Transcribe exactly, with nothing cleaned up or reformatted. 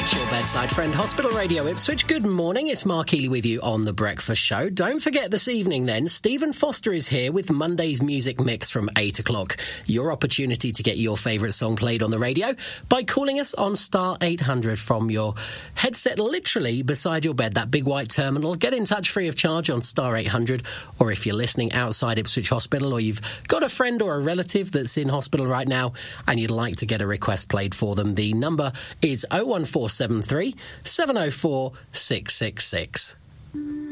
It's your bedside friend, Hospital Radio Ipswich. Good morning, it's Mark Healy with you on The Breakfast Show. Don't forget this evening then, Stephen Foster is here with Monday's Music Mix from eight o'clock. Your opportunity to get your favourite song played on the radio by calling us on star eight hundred from your headset literally beside your bed, that big white terminal. Get in touch free of charge on star eight hundred, or if you're listening outside Ipswich Hospital or you've got a friend or a relative that's in hospital right now and you'd like to get a request played for them, the number is oh one four seven three, seven oh four, six six six.